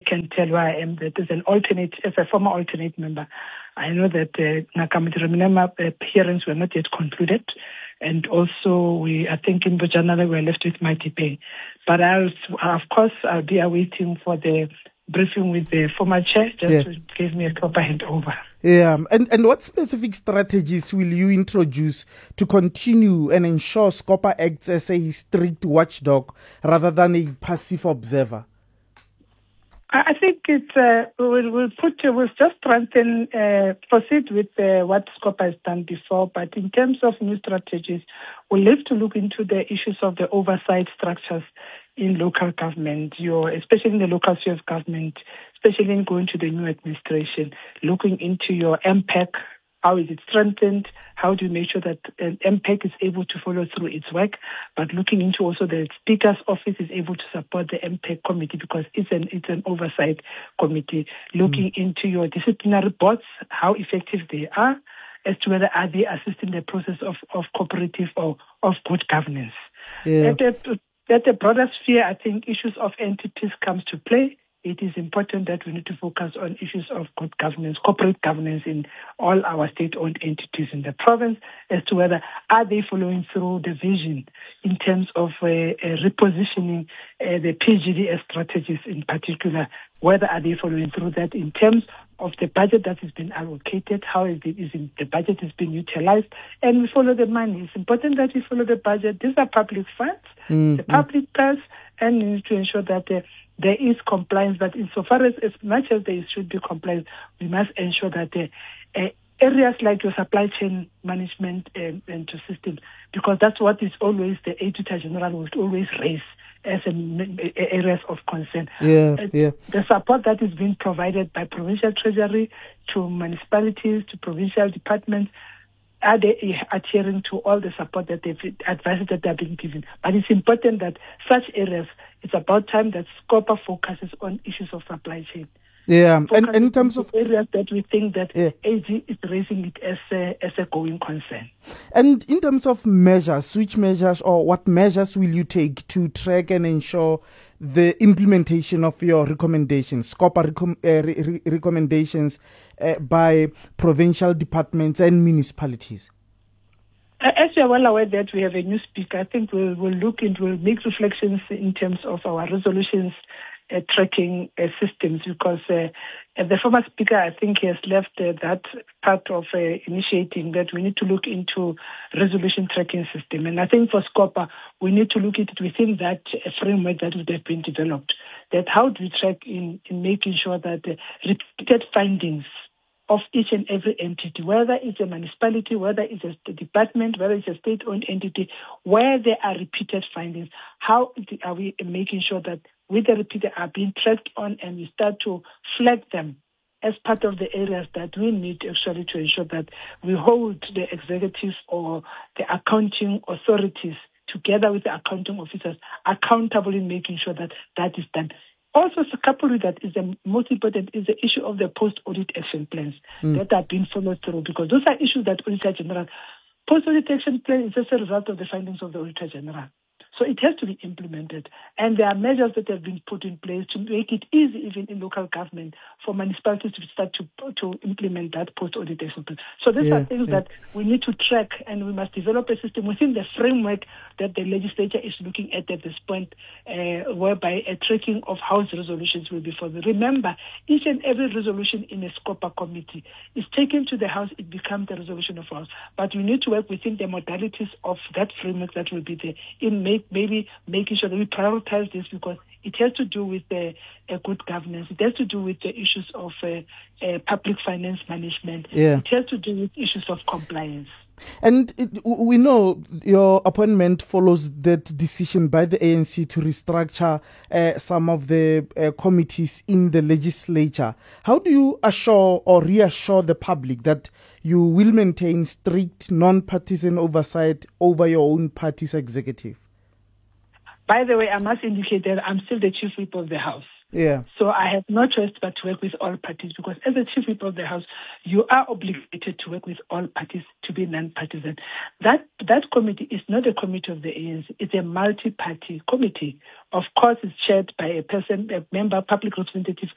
can tell where I am, that as a former alternate member, I know that Nakamati Reminema hearings were not yet concluded. And also, I think in Bojanala we're left with Mighty Bay. But I'll be awaiting for the briefing with the former chair to give me a proper handover. Yeah, and what specific strategies will you introduce to continue and ensure Scopa acts as a strict watchdog rather than a passive observer? I think we'll just strengthen, proceed with what Scopa has done before, but in terms of new strategies, we'll have to look into the issues of the oversight structures in local government, especially in the local sphere of government, especially in going to the new administration, looking into your MPEC, how is it strengthened, how do you make sure that MPEC is able to follow through its work, but looking into also the Speaker's office is able to support the MPEC committee because it's an oversight committee, looking into your disciplinary boards, how effective they are, as to whether are they assisting the process of cooperative or of good governance. Yeah. At the broader sphere, I think issues of entities comes to play. It is important that we need to focus on issues of good governance, corporate governance in all our state-owned entities in the province, as to whether are they following through the vision in terms of repositioning the PGDS strategies in particular, whether are they following through that in terms of the budget that has been allocated, how the budget is being utilized, and we follow the money. It's important that we follow the budget. These are public funds, the public purse, and we need to ensure that there is compliance, but insofar as much as there should be compliance, we must ensure that areas like your supply chain management and to systems, because that's what is always the Auditor General will always raise as areas of concern. The support that is being provided by provincial treasury to municipalities, to provincial departments, are they adhering to all the support that advice that they're being given? But it's important that such areas, it's about time that Scopa focuses on issues of supply chain. Yeah, and in terms of areas that we think that AG is raising it as a going concern. And in terms of measures, which measures or what measures will you take to track and ensure the implementation of your recommendations, Scopa recommendations by provincial departments and municipalities? As you are well aware that we have a new speaker, I think we'll look into, we'll make reflections in terms of our resolutions tracking systems, because the former speaker, I think, he has left that part of initiating that we need to look into resolution tracking system. And I think for Scopa, we need to look at it within that framework that would have been developed. That how do we track in making sure that repeated findings of each and every entity, whether it's a municipality, whether it's a department, whether it's a state-owned entity, where there are repeated findings, how are we making sure that with the repeated are being tracked on, and we start to flag them as part of the areas that we need actually to ensure that we hold the executives or the accounting authorities together with the accounting officers accountable in making sure that that is done. Also, coupled with that is the most important is the issue of the post-audit action plans that are being followed through, because those are issues that Auditor General, post-audit action plan is just a result of the findings of the Auditor General. So it has to be implemented. And there are measures that have been put in place to make it easy, even in local government, for municipalities to start to implement that post-audit action plan. So these are things that we need to track, and we must develop a system within the framework that the legislature is looking at this point, whereby a tracking of House resolutions will be followed. Remember, each and every resolution in a Scopa committee is taken to the House, it becomes the resolution of House. But we need to work within the modalities of that framework that will be there in maybe making sure that we prioritize this, because it has to do with good governance. It has to do with the issues of public finance management. It has to do with issues of compliance. And we know your appointment follows that decision by the ANC to restructure some of the committees in the legislature. How do you assure or reassure the public that you will maintain strict non-partisan oversight over your own party's executive? By the way, I must indicate that I'm still the Chief Whip of the House. So I have no choice but to work with all parties, because as a Chief Whip of the House, you are obligated to work with all parties to be non-partisan. That committee is not a committee of the ANC. It's a multi-party committee. Of course, it's chaired by a member, public representative